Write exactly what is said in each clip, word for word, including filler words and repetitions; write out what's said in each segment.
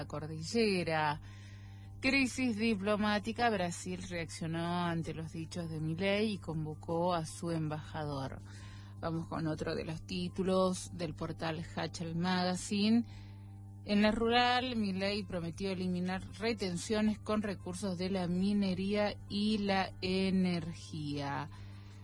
la cordillera. Crisis diplomática. Brasil reaccionó ante los dichos de Milei y convocó a su embajador. Vamos con otro de los títulos del portal Hachal Magazine. En la rural, Milei prometió eliminar retenciones con recursos de la minería y la energía.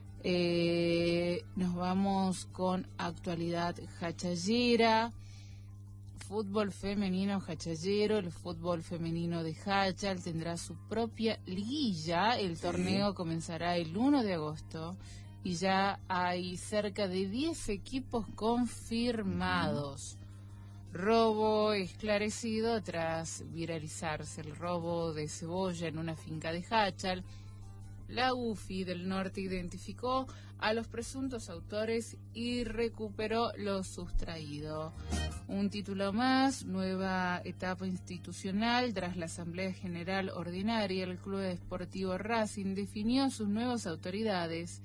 Eh, nos vamos con actualidad hachallera. Fútbol femenino hachallero, el fútbol femenino de Hachal tendrá su propia liguilla. El torneo comenzará el uno de agosto y ya hay cerca de diez equipos confirmados. Robo esclarecido tras viralizarse el robo de cebolla en una finca de Hachal. La U F I del Norte identificó a los presuntos autores y recuperó lo sustraído. Un título más, nueva etapa institucional. Tras la Asamblea General Ordinaria, el Club Deportivo Racing definió sus nuevas autoridades.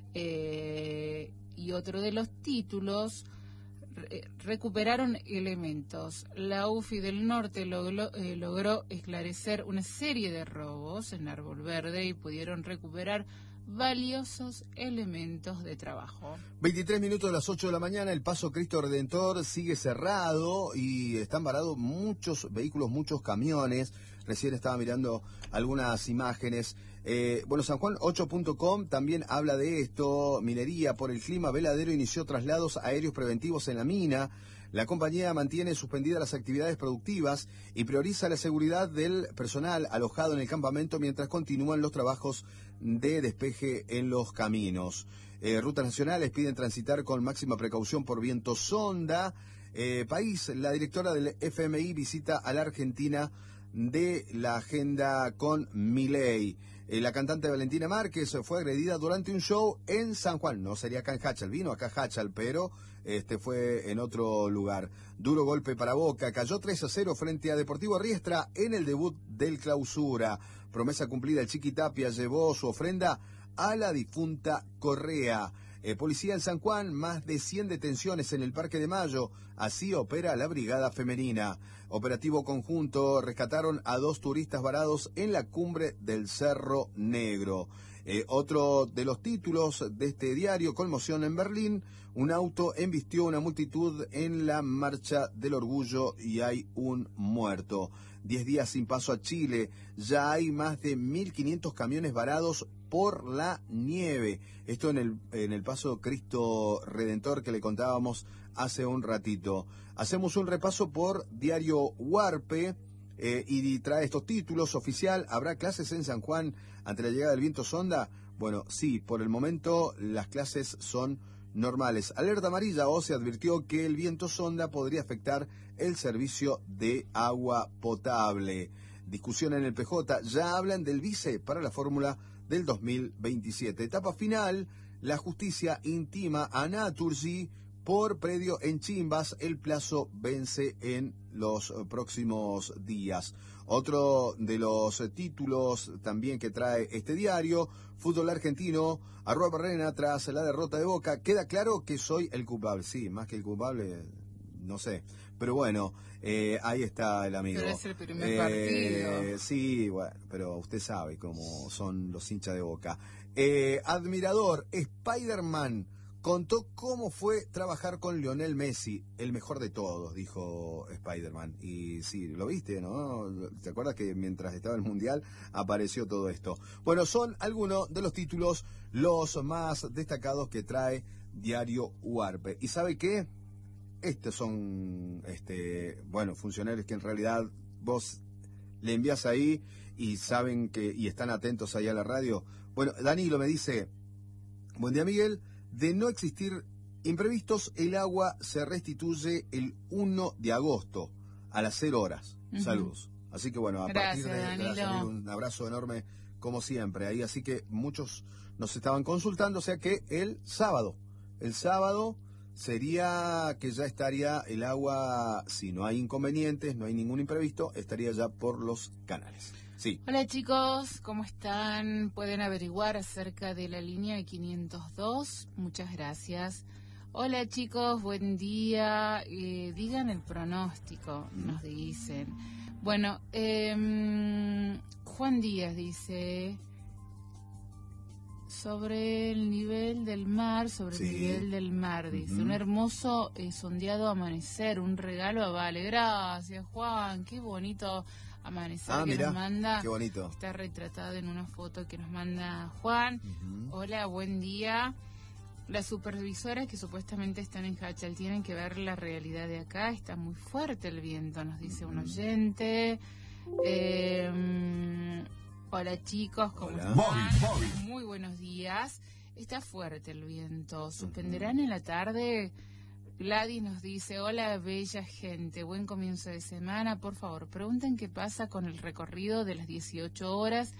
Eh, y otro de los títulos, re- recuperaron elementos. La U F I del Norte logró, eh, logró esclarecer una serie de robos en Árbol Verde y pudieron recuperar valiosos elementos de trabajo. veintitrés minutos de las ocho de la mañana, el Paso Cristo Redentor sigue cerrado y están varados muchos vehículos, muchos camiones. Recién estaba mirando algunas imágenes. Eh, bueno, San Juan ocho punto com también habla de esto. Minería por el clima, Veladero inició traslados aéreos preventivos en la mina. La compañía mantiene suspendidas las actividades productivas y prioriza la seguridad del personal alojado en el campamento mientras continúan los trabajos de despeje en los caminos. Eh, rutas nacionales piden transitar con máxima precaución por viento sonda. Eh, país, la directora del F M I visita a la Argentina de la agenda con Milei. Eh, la cantante Valentina Márquez fue agredida durante un show en San Juan. No sería acá en Hachal, vino acá a Hachal, pero este fue en otro lugar. Duro golpe para Boca, cayó tres a cero frente a Deportivo Riestra en el debut del Clausura. Promesa cumplida, el Chiqui Tapia llevó su ofrenda a la difunta Correa. Eh, policía en San Juan, más de cien detenciones en el Parque de Mayo. Así opera la Brigada Femenina. Operativo conjunto, rescataron a dos turistas varados en la cumbre del Cerro Negro. Eh, otro de los títulos de este diario, conmoción en Berlín. Un auto embistió una multitud en la Marcha del Orgullo y hay un muerto. Diez días sin paso a Chile. Ya hay más de mil quinientos camiones varados por la nieve. Esto en el, en el Paso Cristo Redentor que le contábamos hace un ratito. Hacemos un repaso por Diario Huarpe eh, y trae estos títulos. Oficial, ¿habrá clases en San Juan ante la llegada del viento sonda? Bueno, sí, por el momento las clases son normales. Alerta amarilla, o se advirtió que el viento sonda podría afectar el servicio de agua potable. Discusión en el P J, ya hablan del vice para la fórmula del dos mil veintisiete. Etapa final, la justicia intima a Naturgy por predio en Chimbas. El plazo vence en los próximos días. Otro de los títulos también que trae este diario, fútbol argentino, arroba Barrena tras la derrota de Boca. Queda claro que soy el culpable. Sí, más que el culpable, no sé. Pero bueno, eh, ahí está el amigo. Pero es el primer eh, partido. Sí, bueno, pero usted sabe cómo son los hinchas de Boca. Eh, admirador, Spider-Man contó cómo fue trabajar con Lionel Messi, el mejor de todos, dijo Spider-Man. Y sí, lo viste, ¿no? ¿Te acuerdas que mientras estaba el Mundial apareció todo esto? Bueno, son algunos de los títulos, los más destacados que trae Diario Huarpe. ¿Y sabe qué? Estos son, este, bueno, funcionarios que en realidad vos le envías ahí y saben que, y están atentos ahí a la radio. Bueno, Danilo me dice, buen día Miguel, de no existir imprevistos, el agua se restituye el uno de agosto a las cero horas. Uh-huh. Saludos. Así que bueno, a Gracias, partir de, Danilo. de un abrazo enorme como siempre ahí. Así que muchos nos estaban consultando, o sea que el sábado, el sábado sería que ya estaría el agua, si no hay inconvenientes, no hay ningún imprevisto, estaría ya por los canales. Sí. Hola chicos, ¿cómo están? Pueden averiguar acerca de la línea quinientos dos. Muchas gracias. Hola chicos, buen día. Eh, digan el pronóstico, nos dicen. Bueno, eh, Juan Díaz dice... Sobre el nivel del mar, sobre Sí. el nivel del mar, dice. Uh-huh. Un hermoso eh, sondeado amanecer, un regalo a Vale. Gracias, Juan, qué bonito amanecer Ah, que mirá, nos manda. qué bonito. Está retratado en una foto que nos manda Juan. Uh-huh. Hola, buen día. Las supervisoras que supuestamente están en Hachal tienen que ver la realidad de acá. Está muy fuerte el viento, nos dice uh-huh. un oyente. Eh... Hola chicos, ¿cómo Hola. están? Bobby, Bobby. Muy buenos días. Está fuerte el viento. ¿Suspenderán en la tarde? Gladys nos dice, hola bella gente, buen comienzo de semana. Por favor, pregunten qué pasa con el recorrido de las dieciocho horas.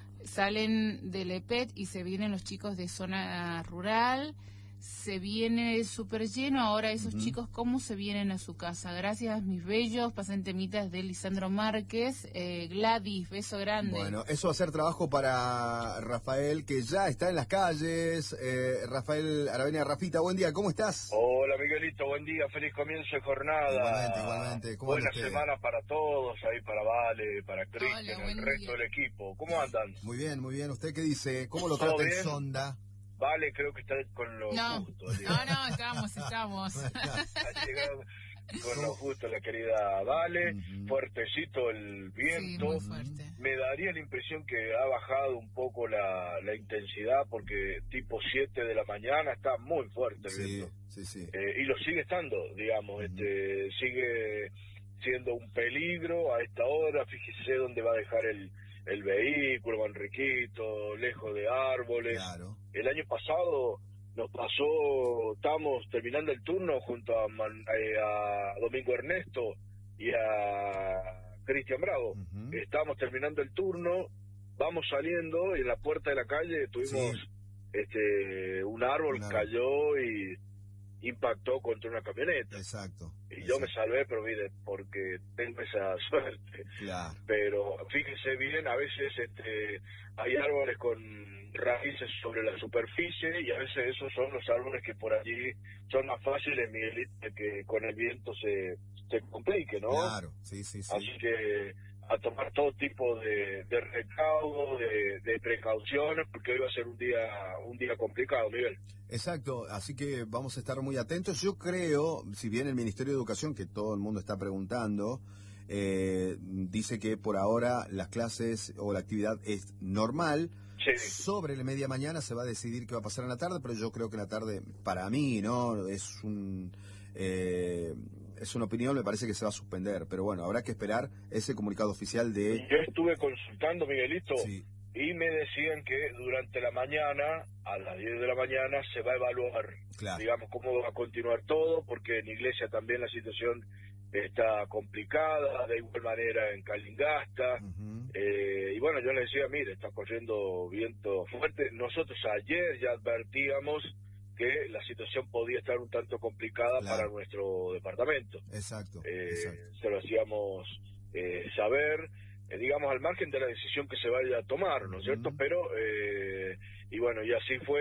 Salen del E P E T y se vienen los chicos de zona rural. Se viene súper lleno. Ahora esos uh-huh. chicos, ¿cómo se vienen a su casa? Gracias, mis bellos. Pasen temitas de Lisandro Márquez. Eh, Gladys, beso grande. Bueno, eso va a ser trabajo para Rafael, que ya está en las calles. Eh, Rafael Aravena, Rafita, buen día, ¿cómo estás? Hola, Miguelito, buen día, feliz comienzo de jornada. Igualmente, igualmente. ¿Cómo Buena semana para todos, ahí para Vale, para Cristian, el resto día. del equipo. ¿Cómo andan? Muy bien, muy bien. ¿Usted qué dice? ¿Cómo lo trata en Sonda? Vale, creo que está con lo no. justo. No, no, estamos, estamos. Ha llegado con lo justo la querida Vale, uh-huh. fuertecito el viento. Sí, muy fuerte. Me daría la impresión que ha bajado un poco la, la intensidad porque tipo siete de la mañana está muy fuerte el sí, viento. Sí, sí. Eh, y lo sigue estando, digamos, uh-huh. este sigue siendo un peligro a esta hora. Fíjese dónde va a dejar el el vehículo, Manriquito, lejos de árboles. Claro. El año pasado nos pasó, estábamos terminando el turno junto a, Man, eh, a Domingo Ernesto y a Cristian Bravo. Uh-huh. Estábamos terminando el turno, vamos saliendo y en la puerta de la calle tuvimos sí. este un árbol, un árbol cayó y impactó contra una camioneta. Exacto. Y exacto. yo me salvé, pero mire, porque tengo esa suerte. Claro. Pero fíjese bien, a veces este hay árboles con raíces sobre la superficie y a veces esos son los árboles que por allí son más fáciles, Miguelito, que con el viento se, se complique, ¿no? Claro, sí, sí, sí. Así que a tomar todo tipo de, de recaudo, de, de precauciones, porque hoy va a ser un día un día complicado, Miguel. Exacto, así que vamos a estar muy atentos. Yo creo, si bien el Ministerio de Educación, que todo el mundo está preguntando, eh, dice que por ahora las clases o la actividad es normal, sí. Sobre la media mañana se va a decidir qué va a pasar en la tarde, pero yo creo que en la tarde, para mí, ¿no? Es un... Eh, es una opinión, me parece que se va a suspender, pero bueno, habrá que esperar ese comunicado oficial de... Yo estuve consultando, Miguelito, sí. y me decían que durante la mañana, a las diez de la mañana, se va a evaluar, claro. digamos, cómo va a continuar todo, porque en Iglesia también la situación está complicada, de igual manera en Calingasta, uh-huh. eh, y bueno, yo les decía, mire, está corriendo viento fuerte. Nosotros ayer ya advertíamos que la situación podía estar un tanto complicada claro. para nuestro departamento. Exacto, eh, exacto. Se lo hacíamos eh, saber, eh, digamos, al margen de la decisión que se vaya a tomar, ¿no es uh-huh. cierto? Pero, eh, y bueno, y así fue,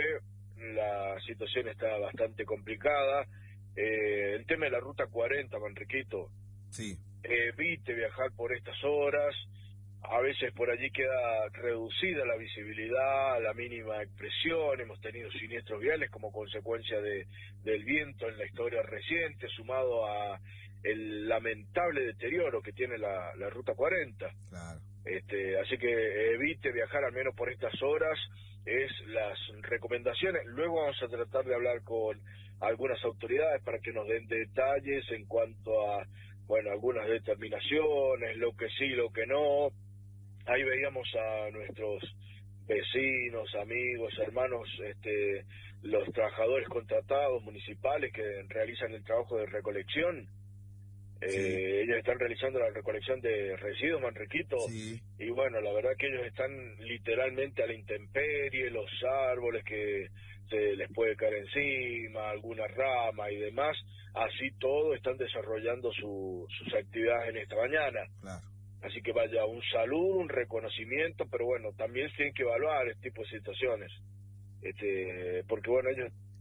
la situación está bastante complicada. Eh, el tema de la ruta cuarenta, Manriquito, sí. evite viajar por estas horas. A veces por allí queda reducida la visibilidad a la mínima expresión. Hemos tenido siniestros viales como consecuencia de del viento en la historia reciente, sumado a el lamentable deterioro que tiene la, la ruta cuarenta. Claro. Este, así que evite viajar al menos por estas horas, es las recomendaciones. Luego vamos a tratar de hablar con algunas autoridades para que nos den detalles en cuanto a, bueno, algunas determinaciones, lo que sí, lo que no. Ahí veíamos a nuestros vecinos, amigos, hermanos, este, los trabajadores contratados municipales que realizan el trabajo de recolección. Sí. Eh, ellos están realizando la recolección de residuos, Manriquito, sí. y bueno, la verdad que ellos están literalmente a la intemperie, los árboles que se les puede caer encima, alguna rama y demás, así todo están desarrollando su, sus actividades en esta mañana. Claro. Así que vaya, un saludo, un reconocimiento, pero bueno, también se tienen que evaluar este tipo de situaciones, este, porque bueno, ellos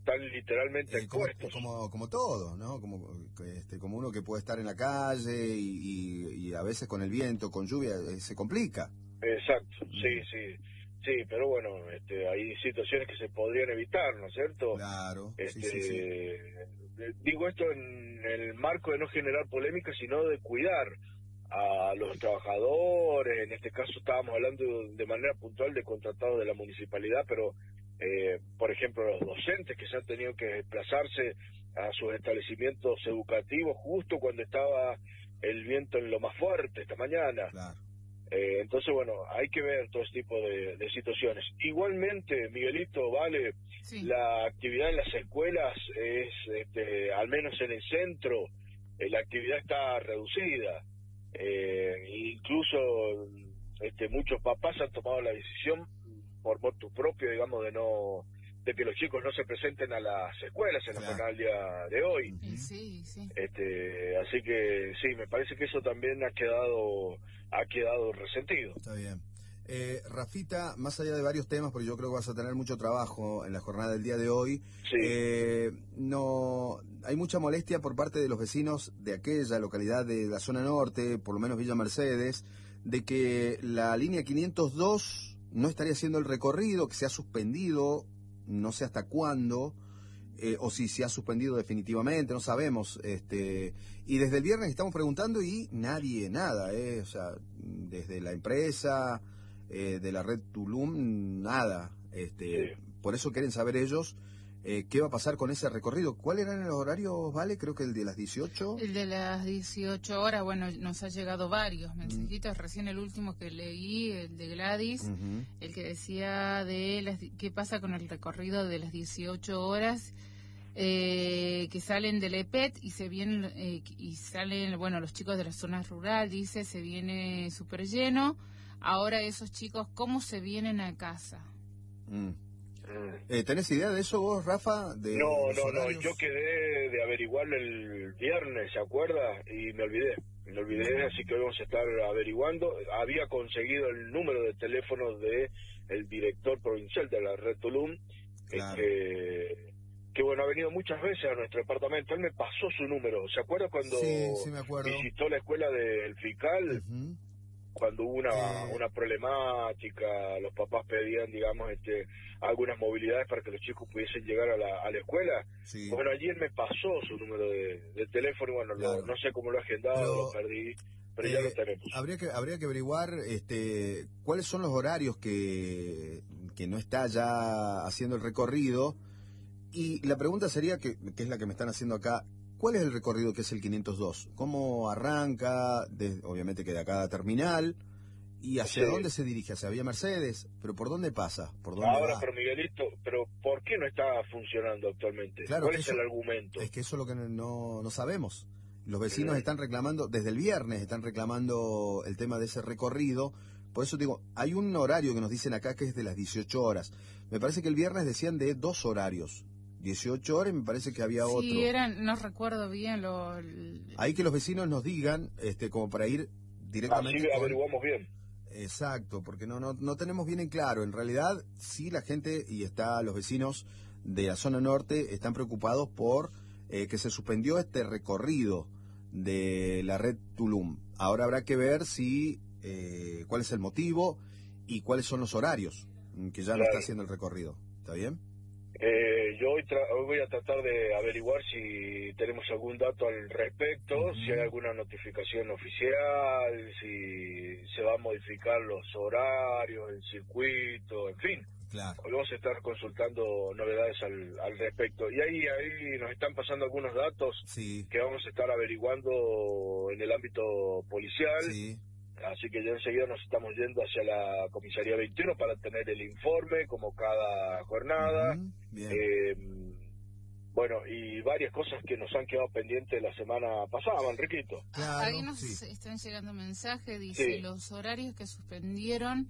están literalmente eh, como, expuestos. Como, como todo, ¿no? Como, este, como uno que puede estar en la calle y, y, y a veces con el viento, con lluvia, eh, se complica. Exacto, sí, sí, sí, pero bueno, este, hay situaciones que se podrían evitar, ¿no es cierto? Claro, este, sí, sí, sí. eh, Digo esto en el marco de no generar polémica, sino de cuidar a los trabajadores. En este caso estábamos hablando de manera puntual de contratados de la municipalidad, pero eh, por ejemplo los docentes que se han tenido que desplazarse a sus establecimientos educativos justo cuando estaba el viento en lo más fuerte esta mañana. Claro. Eh, entonces, bueno, hay que ver todo este tipo de, de situaciones. Igualmente, Miguelito, vale, Sí. la actividad en las escuelas es, este, al menos en el centro, eh, la actividad está reducida. Eh, incluso este, muchos papás han tomado la decisión por motu propio, digamos, de no de que los chicos no se presenten a las escuelas en la Claro. jornada del día de hoy. Y sí, sí. Este, así que sí, me parece que eso también ha quedado ha quedado resentido. Está bien. Eh, Rafita, más allá de varios temas, porque yo creo que vas a tener mucho trabajo en la jornada del día de hoy, Sí. eh, no hay mucha molestia por parte de los vecinos de aquella localidad de la zona norte, por lo menos Villa Mercedes, de que la línea quinientos dos no estaría haciendo el recorrido, que se ha suspendido, no sé hasta cuándo, eh, o si se ha suspendido definitivamente, no sabemos. Este, y desde el viernes estamos preguntando y nadie, nada, eh, o sea, desde la empresa, eh, de la red Tulum, nada. Este, Sí. Por eso quieren saber ellos eh, qué va a pasar con ese recorrido. ¿Cuáles eran los horarios, Vale? Creo que el de las dieciocho. El de las dieciocho horas, bueno, nos ha llegado varios mensajitos. Recién el último que leí, el de Gladys, Uh-huh. el que decía de las, qué pasa con el recorrido de las dieciocho horas, eh, que salen del E P E T y se vienen, eh, y salen, bueno, los chicos de la zona rural, dice, se viene súper lleno. Ahora esos chicos, ¿cómo se vienen a casa? Mm. Mm. Eh, ¿Tenés idea de eso vos, Rafa? De No, los no, no, horarios? yo quedé de averiguarlo el viernes, ¿se acuerda? Y me olvidé, me olvidé, así que hoy vamos a estar averiguando. Había conseguido el número de teléfono de el director provincial de la red Tulum, Claro. que, que bueno, ha venido muchas veces a nuestro departamento. Él me pasó su número, ¿se acuerda cuando Sí, sí me acuerdo. visitó la escuela del FICAL? Ujú. Cuando hubo una, Eh. una problemática, los papás pedían, digamos, este, algunas movilidades para que los chicos pudiesen llegar a la, a la escuela. Sí. Bueno, allí él me pasó su número de, de teléfono y bueno, lo- Claro. no sé cómo lo he agendado, Pero, lo perdí, pero ya Eh, lo tenemos. Habría que habría que averiguar este cuáles son los horarios que, que no está ya haciendo el recorrido. Y la pregunta sería, que, que es la que me están haciendo acá, ¿cuál es el recorrido que es el quinientos dos? ¿Cómo arranca? De- obviamente que de acá a terminal. ¿Y hacia Sí. dónde se dirige? ¿Hacia Villa Mercedes? ¿Pero por dónde pasa? ¿Por dónde Ahora, va? pero Miguelito, pero ¿por qué no está funcionando actualmente? Claro ¿Cuál que es eso- el argumento? Es que eso es lo que no, no sabemos. Los vecinos Mm. están reclamando, desde el viernes están reclamando el tema de ese recorrido. Por eso digo, hay un horario que nos dicen acá que es de las dieciocho horas. Me parece que el viernes decían de dos horarios. dieciocho horas y me parece que había otro. Sí, eran, no recuerdo bien lo... el- Ahí que los vecinos nos digan, este, como para ir directamente Así con- averiguamos bien. Exacto, porque no, no, no tenemos bien en claro. En realidad, sí, la gente, y está los vecinos de la zona norte, están preocupados por eh, que se suspendió este recorrido de la red Tulum. Ahora habrá que ver si eh, cuál es el motivo y cuáles son los horarios, mm, que ya no Claro. está haciendo el recorrido. ¿Está bien? Eh, yo hoy, tra- hoy voy a tratar de averiguar si tenemos algún dato al respecto, Ujú. si hay alguna notificación oficial, si se va a modificar los horarios, el circuito, en fin. Claro. Hoy vamos a estar consultando novedades al, al respecto. Y ahí, ahí nos están pasando algunos datos Sí, que vamos a estar averiguando en el ámbito policial. sí. Así que ya enseguida nos estamos yendo hacia la comisaría veintiuno para tener el informe como cada jornada. Ujú, bien. Eh, bueno, y varias cosas que nos han quedado pendientes la semana pasada, Manriquito. Claro, Ahí nos sí. están llegando mensajes, dice, Sí. los horarios que suspendieron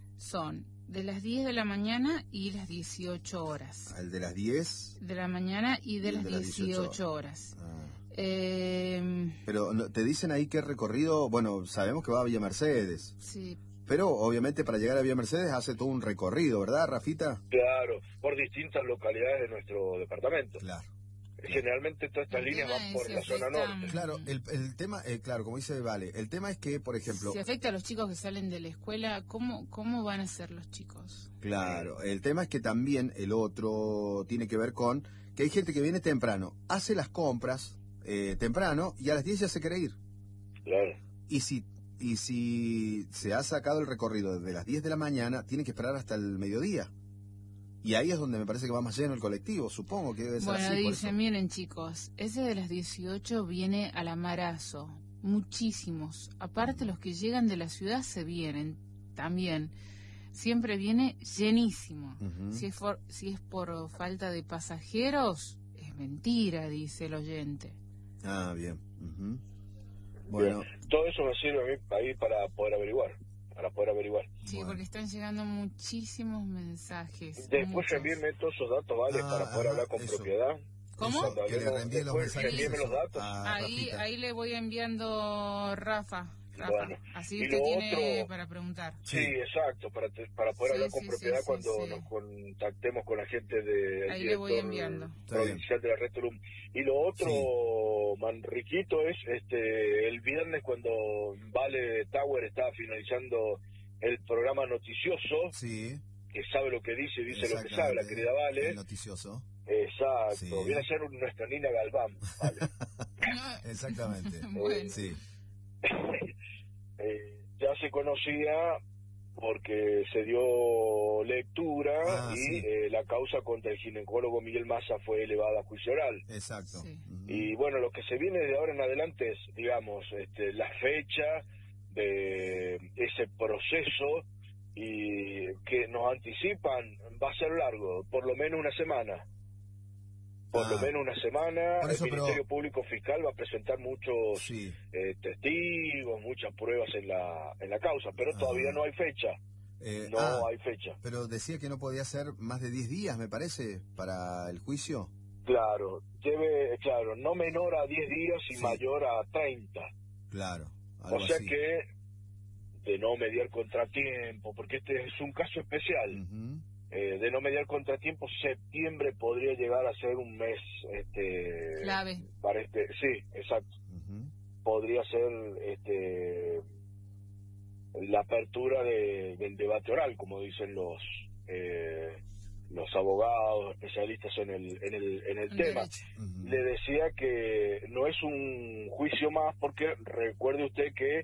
son de las diez de la mañana y las dieciocho horas. El de las diez. De la mañana y de Y el las de las dieciocho dieciocho horas. Ah. Eh, Pero no- te dicen ahí qué recorrido, bueno, sabemos que va a Villa Mercedes, sí, pero obviamente para llegar a Villa Mercedes hace todo un recorrido, ¿verdad, Rafita? Claro, por distintas localidades de nuestro departamento. Claro. Generalmente todas estas líneas van por la zona norte. Claro, el, el tema, eh, claro, como dice Vale, el tema es que, por ejemplo... Si afecta a los chicos que salen de la escuela, ¿cómo, cómo van a ser los chicos? Claro, el tema es que también el otro tiene que ver con que hay gente que viene temprano, hace las compras eh, temprano y a las diez ya se quiere ir. Claro. Y si, y si se ha sacado el recorrido desde las diez de la mañana, tiene que esperar hasta el mediodía. Y ahí es donde me parece que va más lleno el colectivo, supongo que debe ser bueno, así. Bueno, dicen, miren chicos, ese de las dieciocho viene al Amarazo, muchísimos. Aparte los que llegan de la ciudad se vienen también. Siempre viene llenísimo. Uh-huh. Si es por, si es por falta de pasajeros, es mentira, dice el oyente. Ah, bien. Uh-huh. Bueno. Bien. Todo eso me sirve a mí ahí para poder averiguar. Para poder averiguar. Sí, bueno. Porque están llegando muchísimos mensajes. Después muchos. envíenme todos esos datos, ¿vale? Ah, para poder ah, hablar con eso. propiedad. ¿Cómo? Cuando Que le reenvíe los mensajes. Envíenme los datos. Ah, ahí, Rafita. ahí le voy enviando Rafa. Rafa. Bueno, así usted tiene otro... para preguntar. Sí, sí, exacto, para, te, para poder sí, hablar con sí, propiedad sí, cuando sí, sí. nos contactemos con la gente de ahí le voy enviando. provincial de la Retulum. Y lo otro, sí. Manriquito, es este el viernes cuando Vale Tower estaba finalizando el programa noticioso, sí. que sabe lo que dice y dice lo que sabe, la querida Vale. El noticioso. Exacto, sí. Viene a ser nuestra Nina Galván, Vale. Exactamente. Bueno. Sí. eh, ya se conocía porque se dio lectura ah, y sí. eh, la causa contra el ginecólogo Miguel Massa fue elevada a juicio oral. Exacto. Sí. Uh-huh. Y bueno, lo que se viene de ahora en adelante es, digamos, este, la fecha de ese proceso y que nos anticipan va a ser largo, por lo menos una semana. Por ah, lo menos una semana, eso, el Ministerio pero... Público Fiscal va a presentar muchos sí. eh, testigos, muchas pruebas en la en la causa, pero ah. todavía no hay fecha. Eh, no ah, hay fecha. Pero decía que no podía ser más de diez días, me parece, para el juicio. Claro, debe, claro, no menor a diez días y sí. mayor a treinta. Claro. O sea así. que de no mediar contratiempo, porque este es un caso especial. Uh-huh. Eh, de no mediar contratiempo, septiembre podría llegar a ser un mes este clave para este sí exacto uh-huh. podría ser este la apertura de, del debate oral, como dicen los eh, los abogados especialistas en el en el en el en tema. Uh-huh. Le decía que no es un juicio más, porque recuerde usted que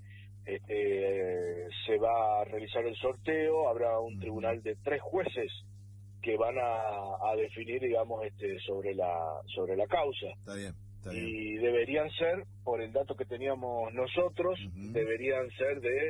Este, se va a realizar el sorteo, habrá un tribunal de tres jueces que van a, a definir, digamos, este sobre la sobre la causa. Está bien, está bien. Y deberían ser, por el dato que teníamos nosotros, uh-huh. deberían ser de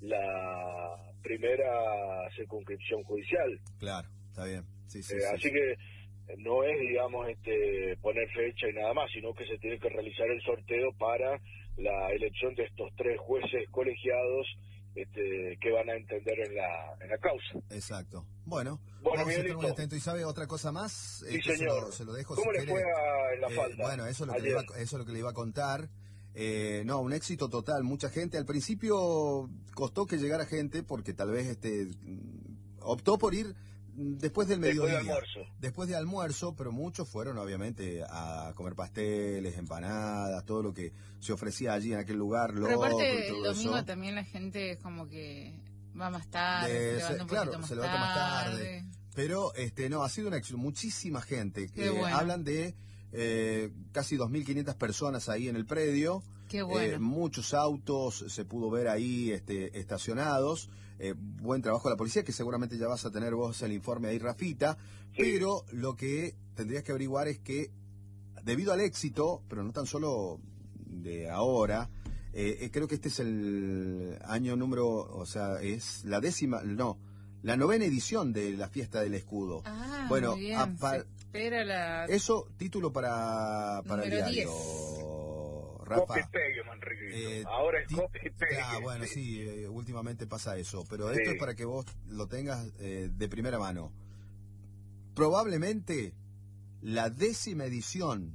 la primera circunscripción judicial. Claro, está bien. Sí, sí, eh, sí, así sí. que no es, digamos, este poner fecha y nada más, sino que se tiene que realizar el sorteo para la elección de estos tres jueces colegiados este, que van a entender en la en la causa. Exacto. Bueno, bueno vamos a estar muy atentos. ¿Y sabe otra cosa más? Sí, eh, señor. Se lo, se lo dejo, ¿Cómo si le quiere. fue a la eh, falda? Bueno, eso es, lo que le iba, eso es lo que le iba a contar. Eh, no, un éxito total. Mucha gente. Al principio costó que llegara gente porque tal vez este optó por ir después del mediodía. Después de almuerzo. Después de almuerzo, pero muchos fueron obviamente a comer pasteles, empanadas, todo lo que se ofrecía allí en aquel lugar. Pero aparte el domingo eso. También la gente como que va más tarde, de, se levanta un claro, más se levanta tarde. más tarde. Pero este no, ha sido un éxito. Muchísima gente. Qué eh, bueno. Hablan de eh, casi dos mil quinientas personas ahí en el predio. Qué bueno. Eh, muchos autos se pudo ver ahí este, estacionados. Eh, buen trabajo de la policía, que seguramente ya vas a tener vos el informe ahí, Rafita. Sí. Pero lo que tendrías que averiguar es que, debido al éxito, pero no tan solo de ahora, eh, creo que este es el año número, o sea, es la décima, no, la novena edición de la Fiesta del Escudo. Ah, bueno, muy bien. A, pa, Se espera la... Eso, título para, para el diario. diez. Rafa. Copy pegue, Manriquito. Eh, Ahora es copy pegue. Ah, bueno, sí, sí eh, últimamente pasa eso. Pero sí. Esto es para que vos lo tengas eh, de primera mano. Probablemente la décima edición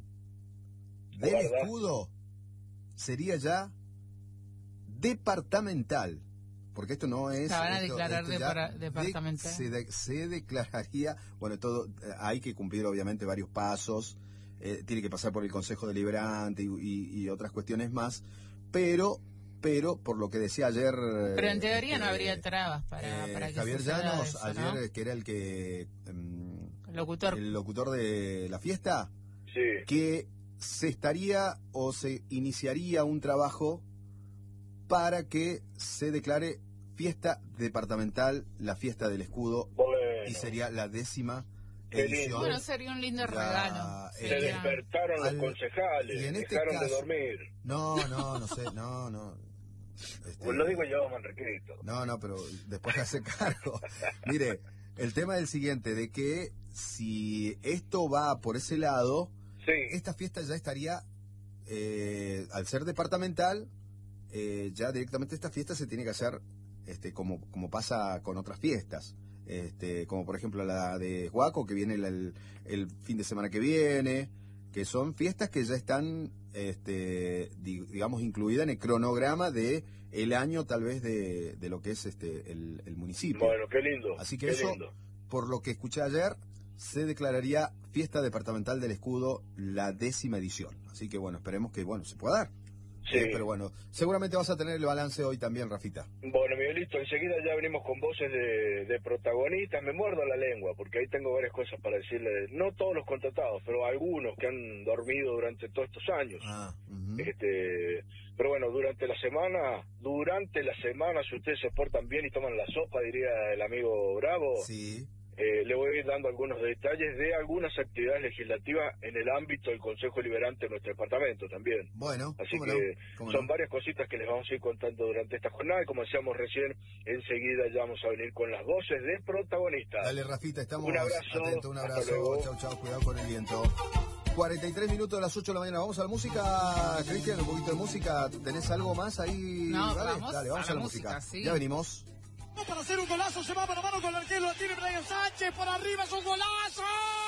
del Escudo sería ya departamental. porque esto no es... Se van a esto, declarar esto de ya para, departamental. De, se, de, se declararía, bueno, todo, hay que cumplir obviamente varios pasos, eh, tiene que pasar por el Consejo Deliberante y, y, y otras cuestiones más, pero... pero por lo que decía ayer... Pero en teoría este, no habría trabas para, eh, para que Javier suceda Llanos, eso, ayer, ¿no? que era el que... Um, El locutor. El locutor de la fiesta, Sí. que se estaría o se iniciaría un trabajo para que se declare fiesta departamental la fiesta del escudo, Bueno. y sería la décima Qué edición. lindo. Bueno, sería un lindo Ya, regalo. eh, Se Sería- despertaron al- los concejales, y en este dejaron de caso- dormir. No, no, no sé, no, no. Este, Pues lo digo yo, Manriquito. No, no, pero después se hace cargo. Mire, el tema es el siguiente, de que si esto va por ese lado, Sí, esta fiesta ya estaría, eh, al ser departamental, eh, ya directamente esta fiesta se tiene que hacer este, como, como pasa con otras fiestas. Este, como por ejemplo la de Huaco, que viene el, el, el fin de semana que viene, que son fiestas que ya están, este, di- digamos, incluidas en el cronograma de el año tal vez de, de lo que es este el, el municipio. bueno, qué lindo. Así que qué eso, lindo. por lo que escuché ayer, se declararía fiesta departamental del escudo la décima edición. Así que bueno, esperemos que bueno se pueda dar. Sí. Eh, pero bueno, seguramente vas a tener el balance hoy también, Rafita. Bueno, Miguelito, enseguida ya venimos con voces de, de protagonistas. Me muerdo la lengua, porque ahí tengo varias cosas para decirle. No todos los contratados, pero algunos que han dormido durante todos estos años. Ah, ujú. Este, pero bueno, durante la semana, durante la semana, si ustedes se portan bien y toman la sopa, diría el amigo Bravo, Sí. eh, le voy a ir dando algunos detalles de algunas actividades legislativas en el ámbito del Consejo Deliberante de nuestro departamento también. Bueno, Así cómo que no, cómo son no. varias cositas que les vamos a ir contando durante esta jornada y como decíamos recién, enseguida ya vamos a venir con las voces de protagonistas. Dale, Rafita, estamos Un abrazo, atentos. Un hasta abrazo. luego. Chau, chau, cuidado con el viento. cuarenta y tres minutos de las ocho de la mañana. Vamos a la música, Cristian, un poquito de música. ¿Tenés algo más ahí? No, Dale, vamos Dale, vamos a a la la música. música, sí. Ya venimos. Para hacer un golazo, se va mano a mano con el arquero, la tiene Brian Sánchez, por arriba es un golazo.